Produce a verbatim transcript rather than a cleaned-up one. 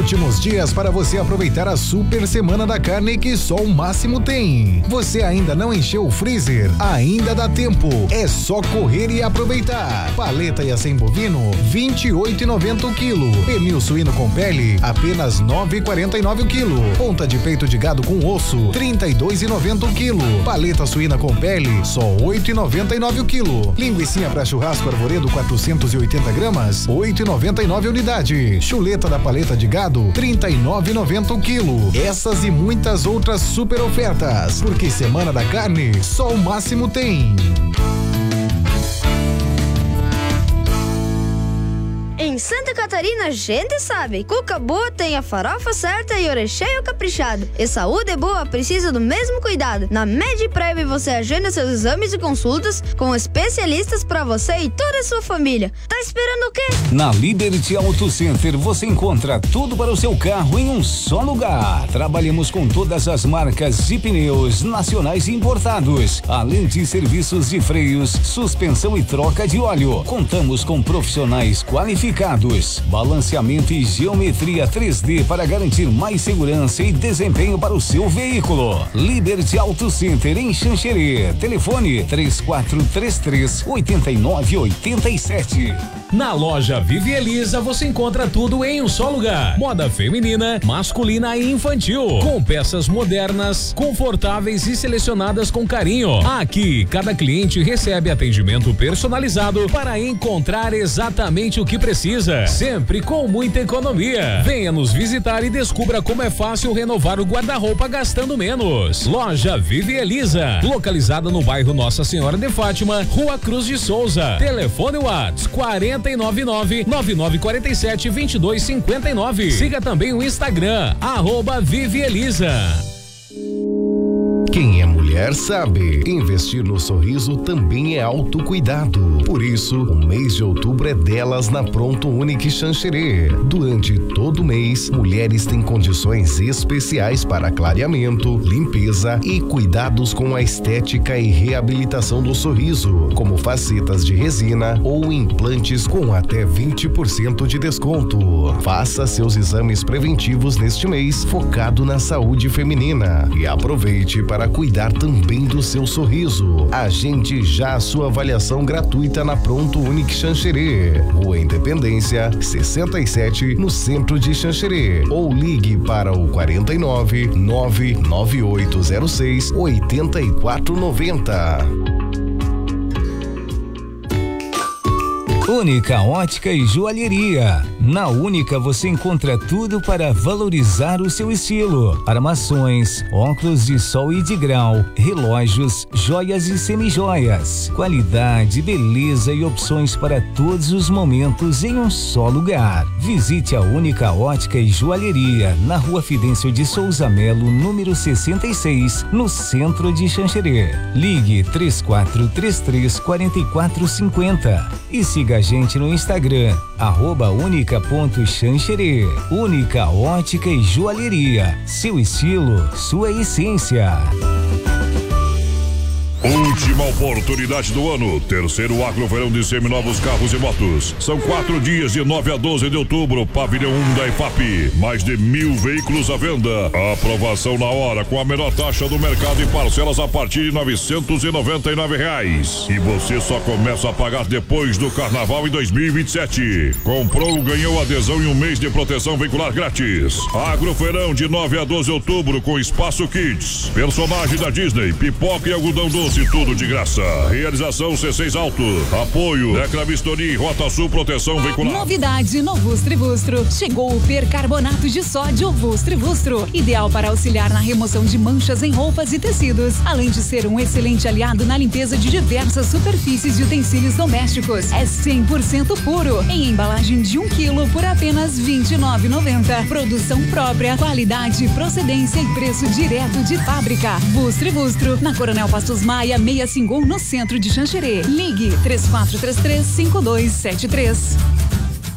Últimos dias para você aproveitar a super semana da carne que só o Máximo tem. Você ainda não encheu o freezer? Ainda dá tempo. É só correr e aproveitar. Paleta e acém bovino, vinte e oito reais e noventa centavos o quilo. Pernil suíno com pele, apenas nove reais e quarenta e nove centavos o quilo. Ponta de peito de gado com osso, trinta e dois reais e noventa centavos o quilo. Paleta suína com pele, só oito reais e noventa e nove centavos o quilo. Linguicinha para churrasco Arvoredo quatrocentos e oitenta gramas, oito reais e noventa e nove centavos unidade. Chuleta da paleta de gado, trinta e nove reais e noventa centavos o quilo. Essas e muitas outras super ofertas, porque semana da carne só o Máximo tem. Em Santa Catarina, a gente sabe. Cuca boa tem a farofa certa e orecheio caprichado. E saúde boa precisa do mesmo cuidado. Na MedPrev você agenda seus exames e consultas com especialistas para você e toda a sua família. Tá esperando o quê? Na Liberty Auto Center você encontra tudo para o seu carro em um só lugar. Trabalhamos com todas as marcas de pneus nacionais e importados, além de serviços de freios, suspensão e troca de óleo. Contamos com profissionais qualificados, balanceamento e geometria três D para garantir mais segurança e desempenho para o seu veículo. Liberty Auto Center em Xanxerê. Telefone três quatro três três, oito nove oito sete. Na loja Vivi Elisa você encontra tudo em um só lugar. Moda feminina, masculina e infantil, com peças modernas, confortáveis e selecionadas com carinho. Aqui, cada cliente recebe atendimento personalizado para encontrar exatamente o que precisa, sempre com muita economia. Venha nos visitar e descubra como é fácil renovar o guarda-roupa gastando menos. Loja Vivi Elisa, localizada no bairro Nossa Senhora de Fátima, Rua Cruz de Souza. Telefone WhatsApp quarenta e nove nove, nove nove quatro sete, vinte e dois cinquenta e nove. Siga também o Instagram, arroba Vivi Elisa. Quem é mulher sabe, investir no sorriso também é autocuidado. Por isso, o mês de outubro é delas na Pronto Unique Xanxerê. Durante todo o mês, mulheres têm condições especiais para clareamento, limpeza e cuidados com a estética e reabilitação do sorriso, como facetas de resina ou implantes com até vinte por cento de desconto. Faça seus exames preventivos neste mês, focado na saúde feminina, e aproveite para cuidar também do seu sorriso. Agende já a sua avaliação gratuita na Pronto Unique Xanxerê, Rua Independência, sessenta e sete, no centro de Xanxerê, ou ligue para o quarenta e nove, nove nove oito zero seis, oitenta e quatro noventa. Única Ótica e Joalheria. Na Única você encontra tudo para valorizar o seu estilo: armações, óculos de sol e de grau, relógios, joias e semijoias. Qualidade, beleza e opções para todos os momentos em um só lugar. Visite a Única Ótica e Joalheria na Rua Fidêncio de Souza Melo, número sessenta e seis, no centro de Xanxerê. Ligue três quatro três três, quatro quatro cinco zero e siga a gente no Instagram, arroba única.xanxerê. Única Ótica e Joalheria. Seu estilo, sua essência. Última oportunidade do ano, terceiro Agroverão de seminovos carros e motos. São quatro dias de nove a doze de outubro, pavilhão um da IFAP. Mais de mil veículos à venda. Aprovação na hora com a menor taxa do mercado e parcelas a partir de novecentos e noventa e nove reais. E você só começa a pagar depois do carnaval em dois mil e vinte e sete. Comprou, ganhou adesão e um mês de proteção veicular grátis. Agroverão de nove a doze de outubro com Espaço Kids. Personagem da Disney, pipoca e algodão doce, tudo de graça. Realização C seis Auto. Apoio Decra Bisturi, Rota Sul Proteção Veicular. Novidade no Vustrivustro. Chegou o percarbonato de sódio Vustrivustro, ideal para auxiliar na remoção de manchas em roupas e tecidos, além de ser um excelente aliado na limpeza de diversas superfícies e utensílios domésticos. É cem por cento puro, em embalagem de um quilo por apenas vinte e nove reais e noventa centavos. Produção própria, qualidade, procedência e preço direto de fábrica. Vustrivustro, na Coronel Pastos Maia seiscentos e cinquenta e um, no centro de Xanxerê. Ligue três quatro três três, cinco dois sete três.